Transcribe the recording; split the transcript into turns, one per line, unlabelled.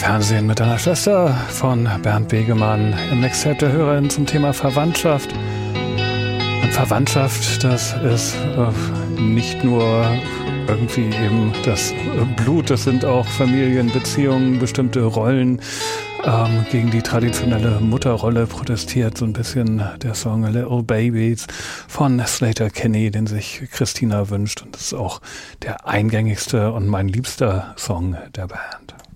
Fernsehen mit deiner Schwester von Bernd Begemann im Mixtape der Hörerin zum Thema Verwandtschaft. Und Verwandtschaft, das ist nicht nur irgendwie eben das Blut, das sind auch Familienbeziehungen, bestimmte Rollen. Gegen die traditionelle Mutterrolle protestiert so ein bisschen der Song Little Babies von Sleater-Kinney, den sich Christina wünscht. Und das ist auch der eingängigste und mein liebster Song der Band.